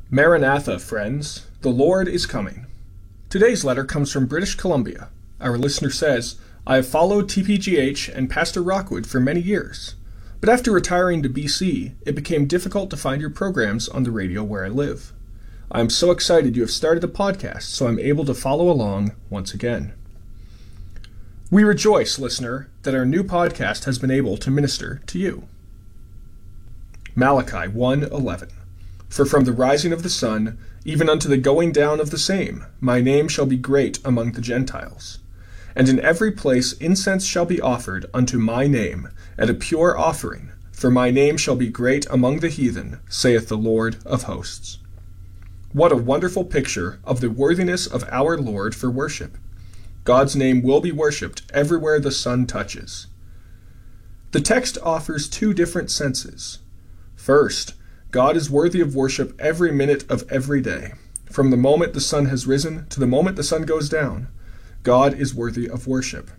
Maranatha, friends, the Lord is coming. Today's letter comes from British Columbia. Our listener says, I have followed TPGH and Pastor Rockwood for many years, but after retiring to BC, it became difficult to find your programs on the radio where I live. I am so excited you have started the podcast, so I'm able to follow along once again. We rejoice, listener, that our new podcast has been able to minister to you. Malachi 1:11. For from the rising of the sun, even unto the going down of the same, my name shall be great among the Gentiles. And in every place incense shall be offered unto my name, and a pure offering, for my name shall be great among the heathen, saith the Lord of hosts. What a wonderful picture of the worthiness of our Lord for worship. God's name will be worshipped everywhere the sun touches. The text offers two different senses. First, God is worthy of worship every minute of every day. From the moment the sun has risen to the moment the sun goes down, God is worthy of worship.